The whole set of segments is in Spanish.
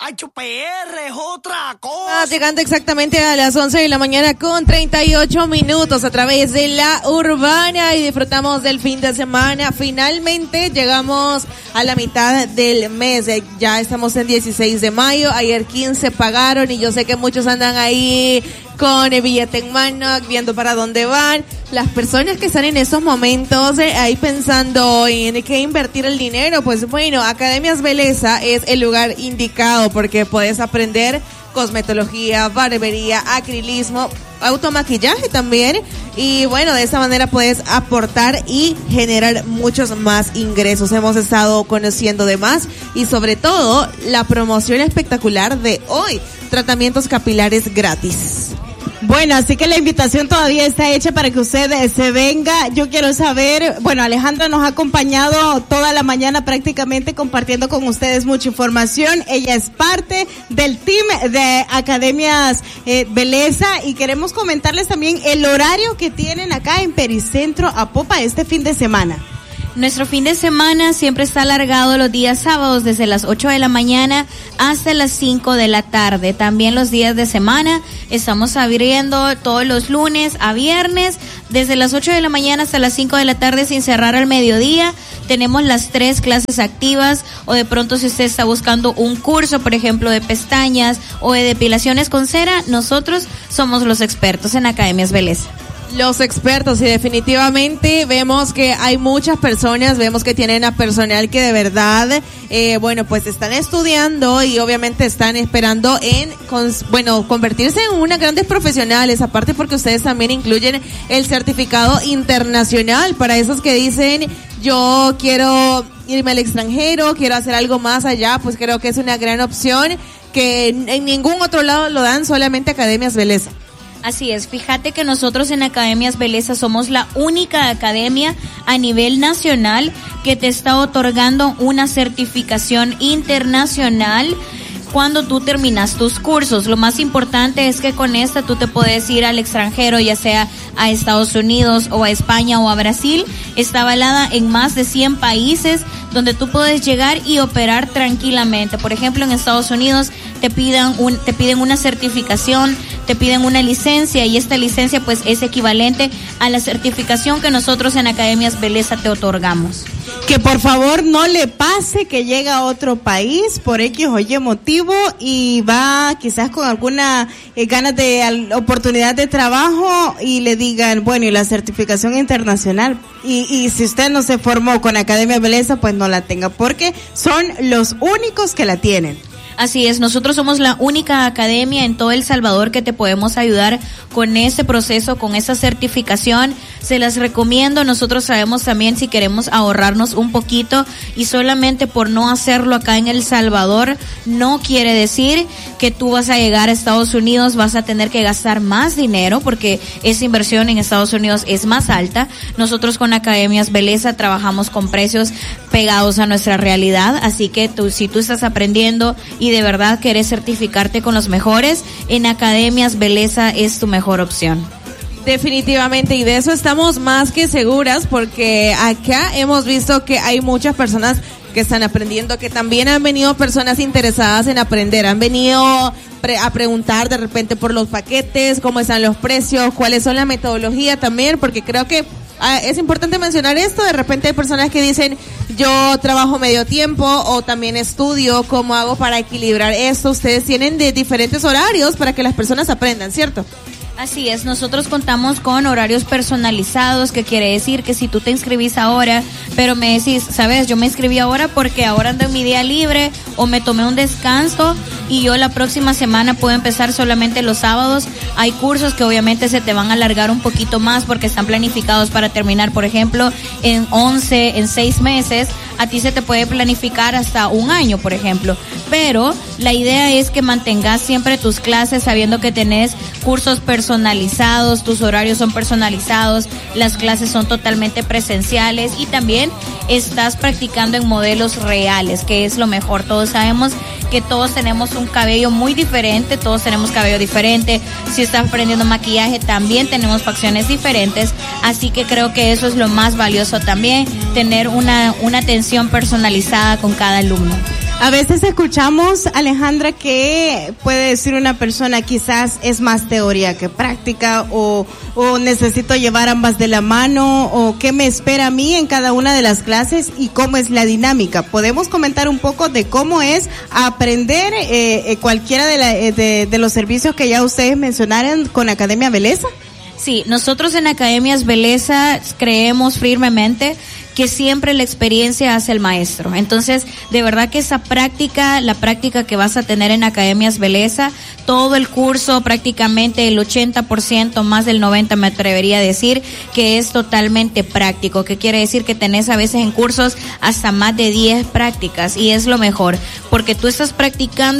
HR es otra cosa. Llegando exactamente a las 11 de la mañana con 38 minutos a través de la Urbana y disfrutamos del fin de semana. Finalmente llegamos a la mitad del mes. Ya estamos en 16 de mayo. Ayer 15 pagaron y yo sé que muchos andan ahí con el billete en mano, viendo para dónde van. Las personas que están en estos momentos ahí pensando en qué invertir el dinero, pues bueno, Academias Belleza es el lugar indicado porque puedes aprender cosmetología, barbería, acrilismo, automaquillaje también, y bueno, de esa manera puedes aportar y generar muchos más ingresos. Hemos estado conociendo de más y sobre todo la promoción espectacular de hoy, tratamientos capilares gratis. Bueno, así que la invitación todavía está hecha para que usted se venga. Yo quiero saber, bueno, Alejandra nos ha acompañado toda la mañana prácticamente compartiendo con ustedes mucha información. Ella es parte del team de Academias Belleza y queremos comentarles también el horario que tienen acá en Pericentro Apopa este fin de semana. Nuestro fin de semana siempre está alargado los días sábados desde las 8 de la mañana hasta las 5 de la tarde. También los días de semana estamos abriendo todos los lunes a viernes desde las 8 de la mañana hasta las 5 de la tarde sin cerrar al mediodía. Tenemos las 3 clases activas o de pronto si usted está buscando un curso, por ejemplo, de pestañas o de depilaciones con cera, nosotros somos los expertos en Academias Belleza. Los expertos, y definitivamente vemos que hay muchas personas, vemos que tienen a personal que de verdad, bueno, pues están estudiando y obviamente están esperando en, convertirse en unas grandes profesionales, aparte porque ustedes también incluyen el certificado internacional para esos que dicen, yo quiero irme al extranjero, quiero hacer algo más allá, pues creo que es una gran opción que en ningún otro lado lo dan, solamente Academias Belleza. Así es, fíjate que nosotros en Academias Belleza somos la única academia a nivel nacional que te está otorgando una certificación internacional cuando tú terminas tus cursos. Lo más importante es que con esta tú te puedes ir al extranjero, ya sea a Estados Unidos o a España o a Brasil. Está avalada en más de 100 países donde tú puedes llegar y operar tranquilamente. Por ejemplo, en Estados Unidos te piden una certificación, te piden una licencia y esta licencia pues es equivalente a la certificación que nosotros en Academias Belleza te otorgamos. Que por favor no le pase que llega a otro país por X o Y motivo y va quizás con alguna ganas de oportunidad de trabajo y le digan, bueno, y la certificación internacional, y si usted no se formó con Academia Belleza, pues no la tenga, porque son los únicos que la tienen. Así es, nosotros somos la única academia en todo El Salvador que te podemos ayudar con ese proceso, con esa certificación. Se las recomiendo. Nosotros sabemos también si queremos ahorrarnos un poquito y solamente por no hacerlo acá en El Salvador no quiere decir que tú vas a llegar a Estados Unidos, vas a tener que gastar más dinero porque esa inversión en Estados Unidos es más alta. Nosotros con Academias Belleza trabajamos con precios pegados a nuestra realidad, así que si tú estás aprendiendo y de verdad querés certificarte con los mejores, en Academias Belleza es tu mejor opción. Definitivamente, y de eso estamos más que seguras porque acá hemos visto que hay muchas personas que están aprendiendo, que también han venido personas interesadas en aprender, han venido a preguntar de repente por los paquetes, cómo están los precios, cuáles son la metodología también, porque creo que es importante mencionar esto. De repente hay personas que dicen, yo trabajo medio tiempo o también estudio, ¿cómo hago para equilibrar esto? Ustedes tienen de diferentes horarios para que las personas aprendan, ¿cierto? Así es, nosotros contamos con horarios personalizados, que quiere decir que si tú te inscribís ahora, pero me decís, sabes, yo me inscribí ahora porque ahora ando en mi día libre o me tomé un descanso y yo la próxima semana puedo empezar solamente los sábados. Hay cursos que obviamente se te van a alargar un poquito más porque están planificados para terminar, por ejemplo, en 6 meses. A ti se te puede planificar hasta un año, por ejemplo. Pero la idea es que mantengas siempre tus clases sabiendo que tenés cursos personalizados, tus horarios son personalizados, las clases son totalmente presenciales y también estás practicando en modelos reales, que es lo mejor. Todos sabemos que todos tenemos un cabello muy diferente, todos tenemos cabello diferente. Si estás aprendiendo maquillaje, también tenemos facciones diferentes, así que creo que eso es lo más valioso también, tener una atención personalizada con cada alumno. A veces escuchamos, Alejandra, que puede decir una persona quizás es más teoría que práctica o necesito llevar ambas de la mano o qué me espera a mí en cada una de las clases y cómo es la dinámica. ¿Podemos comentar un poco de cómo es aprender cualquiera de los servicios que ya ustedes mencionaron con Academia Beleza? Sí, nosotros en Academias Beleza creemos firmemente que siempre la experiencia hace el maestro. Entonces, de verdad que esa práctica, la práctica que vas a tener en Academias Beleza, todo el curso, prácticamente el 80%, más del 90% me atrevería a decir, que es totalmente práctico, que quiere decir que tenés a veces en cursos hasta más de 10 prácticas, y es lo mejor, porque tú estás practicando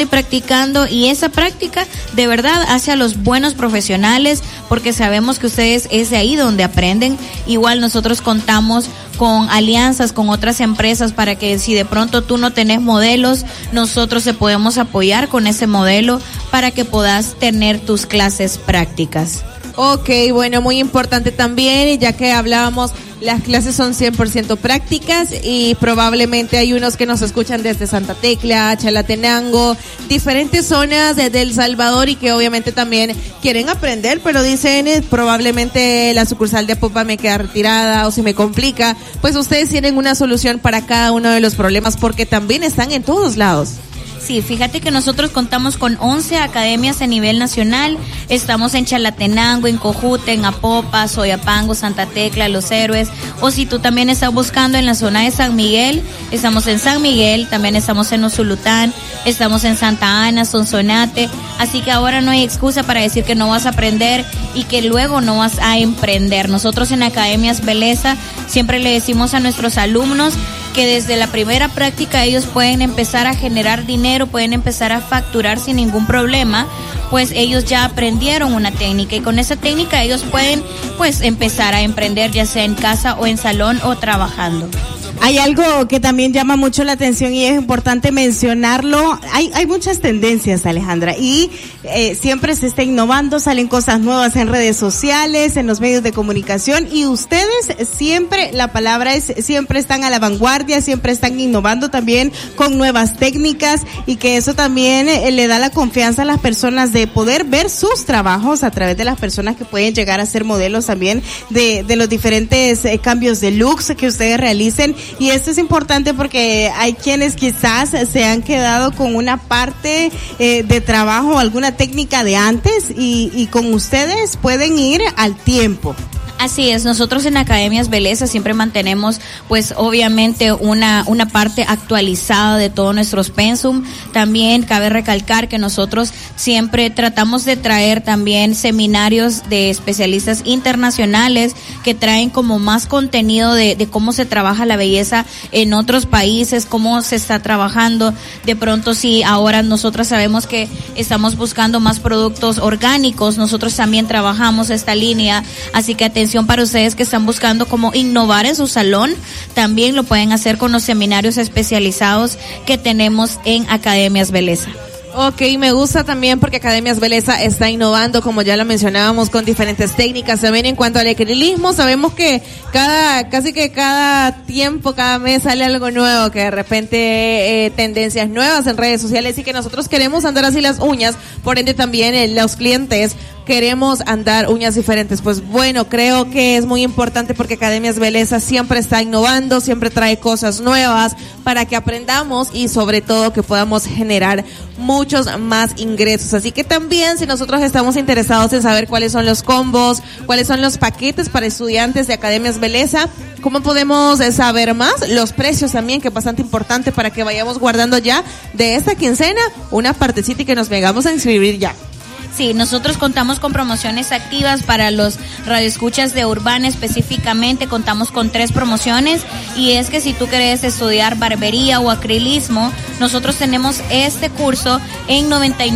y esa práctica de verdad hace a los buenos profesionales, porque sabemos que ustedes es de ahí donde aprenden. Igual nosotros contamos con alianzas con otras empresas para que si de pronto tú no tenés modelos, nosotros te podemos apoyar con ese modelo para que puedas tener tus clases prácticas. Ok, bueno, muy importante también, ya que hablábamos, las clases son 100% prácticas y probablemente hay unos que nos escuchan desde Santa Tecla, Chalatenango, diferentes zonas de El Salvador y que obviamente también quieren aprender, pero dicen probablemente la sucursal de Apopa me queda retirada o se me complica. Pues ustedes tienen una solución para cada uno de los problemas porque también están en todos lados. Sí, fíjate que nosotros contamos con 11 academias a nivel nacional. Estamos en Chalatenango, en Cojute, en Apopa, Soyapango, Santa Tecla, Los Héroes. O si tú también estás buscando en la zona de San Miguel, estamos en San Miguel, también estamos en Usulután, estamos en Santa Ana, Sonsonate. Así que ahora no hay excusa para decir que no vas a aprender y que luego no vas a emprender. Nosotros en Academias Beleza siempre le decimos a nuestros alumnos que desde la primera práctica ellos pueden empezar a generar dinero, pueden empezar a facturar sin ningún problema, pues ellos ya aprendieron una técnica y con esa técnica ellos pueden pues empezar a emprender ya sea en casa o en salón o trabajando. Hay algo que también llama mucho la atención y es importante mencionarlo. Hay muchas tendencias, Alejandra, y siempre se está innovando, salen cosas nuevas en redes sociales, en los medios de comunicación, y ustedes siempre, la palabra es, siempre están a la vanguardia, siempre están innovando también con nuevas técnicas, y que eso también le da la confianza a las personas de poder ver sus trabajos a través de las personas que pueden llegar a ser modelos también de los diferentes cambios de looks que ustedes realicen. Y esto es importante porque hay quienes quizás se han quedado con una parte de trabajo, alguna técnica de antes y con ustedes pueden ir al tiempo. Así es, nosotros en Academias Beleza siempre mantenemos pues obviamente una parte actualizada de todos nuestros pensum. También cabe recalcar que nosotros siempre tratamos de traer también seminarios de especialistas internacionales que traen como más contenido de cómo se trabaja la belleza en otros países, cómo se está trabajando. De pronto si ahora nosotros sabemos que estamos buscando más productos orgánicos, nosotros también trabajamos esta línea, así que atención para ustedes que están buscando cómo innovar en su salón, también lo pueden hacer con los seminarios especializados que tenemos en Academias Beleza. Ok, me gusta también porque Academias Beleza está innovando, como ya lo mencionábamos, con diferentes técnicas. También en cuanto al acrilismo, sabemos que casi cada tiempo, cada mes sale algo nuevo, que de repente tendencias nuevas en redes sociales y que nosotros queremos andar así las uñas, por ende también los clientes queremos andar uñas diferentes. Pues bueno, creo que es muy importante porque Academias Beleza siempre está innovando, siempre trae cosas nuevas para que aprendamos y sobre todo que podamos generar muchos más ingresos. Así que también si nosotros estamos interesados en saber cuáles son los combos, cuáles son los paquetes para estudiantes de Academias Beleza, ¿cómo podemos saber más? Los precios también, que es bastante importante para que vayamos guardando ya de esta quincena una partecita y que nos vengamos a inscribir ya. Sí, nosotros contamos con promociones activas para los radioescuchas de Urbana específicamente. Contamos con 3 promociones y es que si tú quieres estudiar barbería o acrilismo, nosotros tenemos este curso en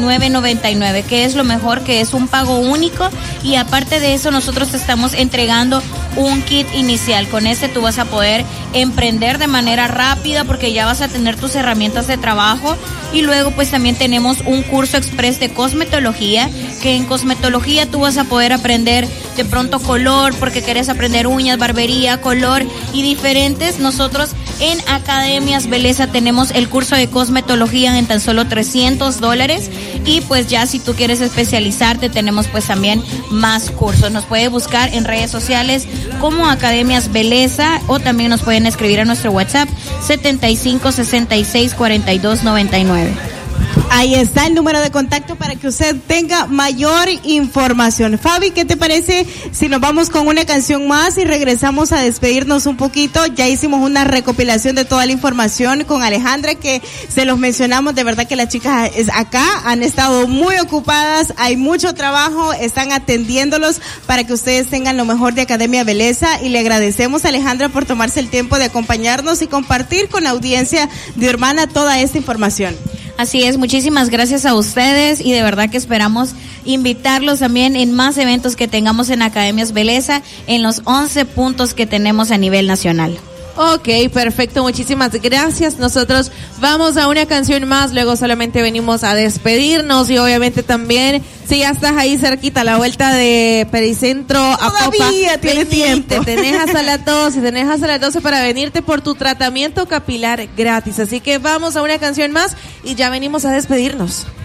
$99.99, que es lo mejor, que es un pago único, y aparte de eso nosotros te estamos entregando un kit inicial. Con este tú vas a poder emprender de manera rápida porque ya vas a tener tus herramientas de trabajo. Y luego pues también tenemos un curso express de cosmetología, que en cosmetología tú vas a poder aprender de pronto color, porque quieres aprender uñas, barbería, color y diferentes. Nosotros En Academias Beleza tenemos el curso de cosmetología en tan solo $300 y pues ya si tú quieres especializarte tenemos pues también más cursos. Nos puede buscar en redes sociales como Academias Beleza o también nos pueden escribir a nuestro WhatsApp 75664299. Ahí está el número de contacto para que usted tenga mayor información. Fabi, ¿qué te parece si nos vamos con una canción más y regresamos a despedirnos un poquito? Ya hicimos una recopilación de toda la información con Alejandra, que se los mencionamos. De verdad que las chicas acá han estado muy ocupadas, hay mucho trabajo, están atendiéndolos para que ustedes tengan lo mejor de Academia Beleza, y le agradecemos a Alejandra por tomarse el tiempo de acompañarnos y compartir con la audiencia de Urbana toda esta información. Así es, muchísimas gracias a ustedes y de verdad que esperamos invitarlos también en más eventos que tengamos en Academias Beleza en los 11 puntos que tenemos a nivel nacional. Ok, perfecto, muchísimas gracias. Nosotros vamos a una canción más, luego solamente venimos a despedirnos y obviamente también, si ya estás ahí cerquita, a la vuelta de Pericentro a Copa, tiene tiempo. Tenés hasta las 12 para venirte por tu tratamiento capilar gratis. Así que vamos a una canción más y ya venimos a despedirnos.